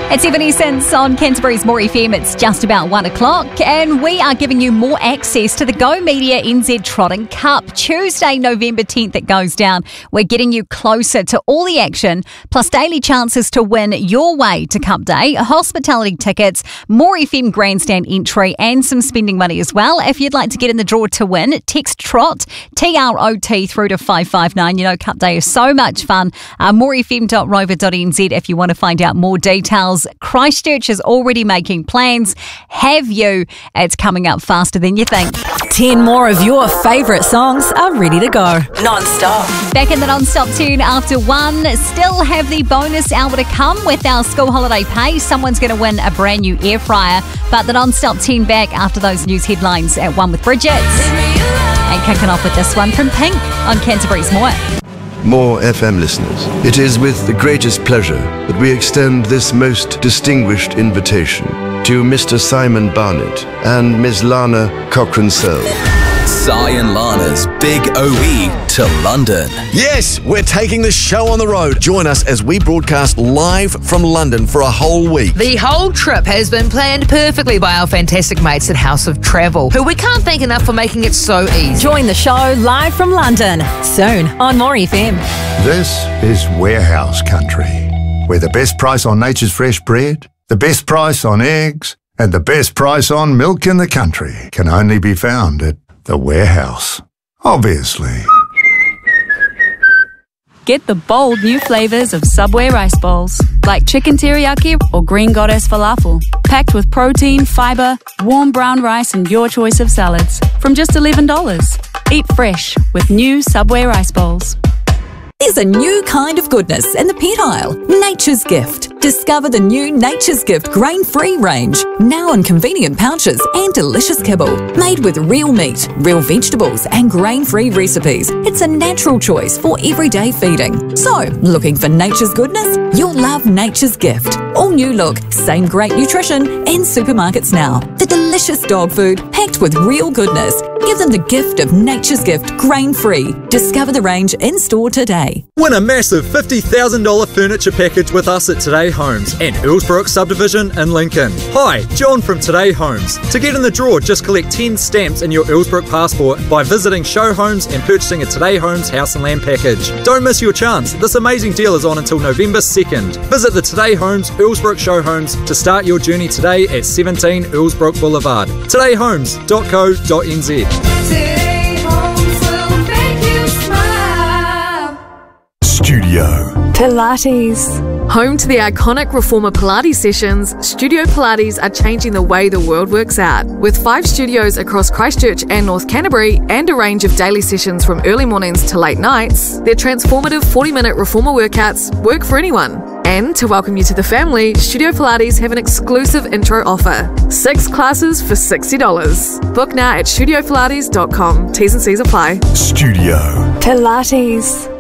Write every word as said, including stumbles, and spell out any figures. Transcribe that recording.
It's Evanescence on Canterbury's More F M. It's just about one o'clock, and we are giving you more access to the Go Media N Z Trotting Cup. Tuesday, November tenth, it goes down. We're getting you closer to all the action, plus daily chances to win your way to Cup Day, hospitality tickets, More F M grandstand entry, and some spending money as well. If you'd like to get in the draw to win, text TROT, T R O T, through to five five nine. You know, Cup Day is so much fun. Uh, more f m dot rover dot n z if you want to find out more details. Christchurch is already making plans. Have you? It's coming up faster than you think. Ten more of your favourite songs are ready to go. Non-stop. Back in the non-stop tune after one. Still have the bonus hour to come with our school holiday pay. Someone's going to win a brand new air fryer. But the non-stop ten back after those news headlines at one with Bridget. And kicking off with this one from Pink on Canterbury's More. More F M listeners, it is with the greatest pleasure that we extend this most distinguished invitation to Mister Simon Barnett and Miss Lana Cochrane-Sell. Si and Lana's Big O E to London. Yes, we're taking the show on the road. Join us as we broadcast live from London for a whole week. The whole trip has been planned perfectly by our fantastic mates at House of Travel, who we can't thank enough for making it so easy. Join the show live from London, soon on More F M. This is Warehouse Country, where the best price on nature's fresh bread, the best price on eggs, and the best price on milk in the country can only be found at The Warehouse. Obviously. Get the bold new flavours of Subway rice bowls, like chicken teriyaki or green goddess falafel, packed with protein, fibre, warm brown rice and your choice of salads, from just eleven dollars. Eat fresh with new Subway rice bowls. There's a new kind of goodness in the pet aisle, Nature's Gift. Discover the new Nature's Gift grain-free range, now in convenient pouches and delicious kibble. Made with real meat, real vegetables and grain-free recipes. It's a natural choice for everyday feeding. So, looking for nature's goodness? You'll love Nature's Gift. All new look, same great nutrition in supermarkets now. The delicious dog food packed with real goodness. Give them the gift of Nature's Gift grain-free. Discover the range in-store today. Win a massive fifty thousand dollars furniture package with us at Today Homes and Earlsbrook Subdivision in Lincoln. Hi, John from Today Homes. To get in the draw, just collect ten stamps in your Earlsbrook passport by visiting Show Homes and purchasing a Today Homes house and land package. Don't miss your chance. This amazing deal is on until November second. Visit the Today Homes Earlsbrook Show Homes to start your journey today at seventeen Earlsbrook Boulevard. today homes dot co dot n z. Studio Pilates. Home to the iconic Reformer Pilates sessions, Studio Pilates are changing the way the world works out. With five studios across Christchurch and North Canterbury and a range of daily sessions from early mornings to late nights, their transformative forty-minute Reformer workouts work for anyone. And to welcome you to the family, Studio Pilates have an exclusive intro offer. Six classes for sixty dollars. Book now at studio pilates dot com. T's and C's apply. Studio Pilates.